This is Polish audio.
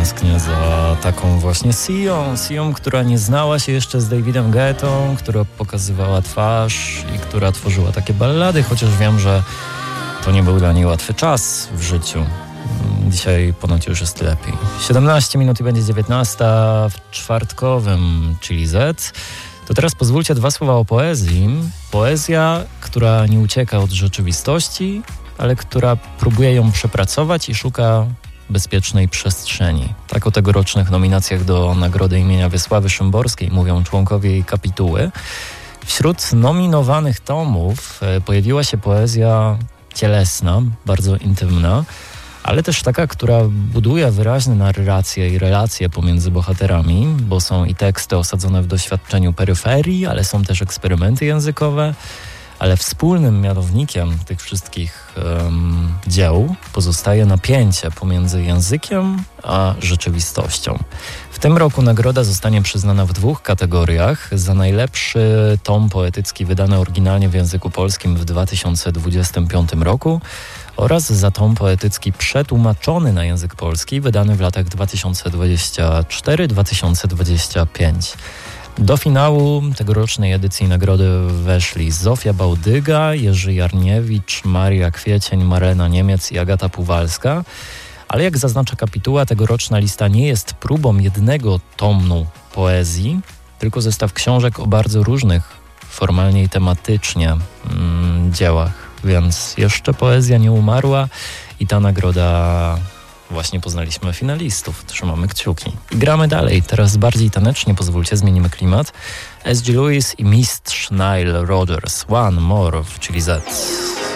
tęsknię za taką właśnie Sią, która nie znała się jeszcze z Davidem Guettą, która pokazywała twarz i która tworzyła takie ballady, chociaż wiem, że to nie był dla niej łatwy czas w życiu. Dzisiaj ponoć już jest lepiej. 17 minut i będzie 19 w czwartkowym Chili Z. To teraz pozwólcie 2 słowa o poezji. Poezja, która nie ucieka od rzeczywistości, ale która próbuje ją przepracować i szuka bezpiecznej przestrzeni. Tak o tegorocznych nominacjach do Nagrody imienia Wiesławy Szymborskiej mówią członkowie jej kapituły. Wśród nominowanych tomów pojawiła się poezja cielesna, bardzo intymna, ale też taka, która buduje wyraźne narracje i relacje pomiędzy bohaterami, bo są i teksty osadzone w doświadczeniu peryferii, ale są też eksperymenty językowe, ale wspólnym mianownikiem tych wszystkich dzieł pozostaje napięcie pomiędzy językiem a rzeczywistością. W tym roku nagroda zostanie przyznana w 2 kategoriach. Za najlepszy tom poetycki wydany oryginalnie w języku polskim w 2025 roku oraz za tom poetycki przetłumaczony na język polski wydany w latach 2024-2025. Do finału tegorocznej edycji nagrody weszli Zofia Bałdyga, Jerzy Jarniewicz, Maria Kwiecień, Marlena Niemiec i Agata Puwalska. Ale jak zaznacza kapituła, tegoroczna lista nie jest próbą jednego tomu poezji, tylko zestaw książek o bardzo różnych formalnie i tematycznie dziełach. Więc jeszcze poezja nie umarła i ta nagroda... Właśnie poznaliśmy finalistów, trzymamy kciuki. I gramy dalej, teraz bardziej tanecznie, pozwólcie, zmienimy klimat. S.G. Lewis i mistrz Nile Rodgers, One More w Chili Z.